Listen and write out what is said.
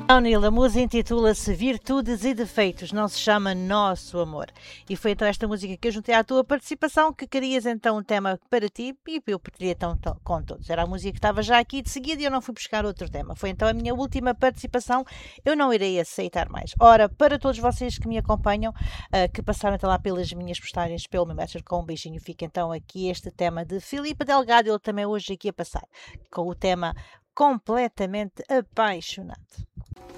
Neil, a música intitula-se Virtudes e Defeitos, não se chama Nosso Amor. E foi então esta música que eu juntei à tua participação, que querias então um tema para ti e eu partilhei então com todos. Era a música que estava já aqui de seguida e eu não fui buscar outro tema. Foi então a minha última participação, eu não irei aceitar mais. Ora, para todos vocês que me acompanham, que passaram até lá pelas minhas postagens, pelo meu Messenger, com um beijinho, fica então aqui este tema de Filipe Delgado, ele também hoje aqui a passar, com o tema Completamente Apaixonado.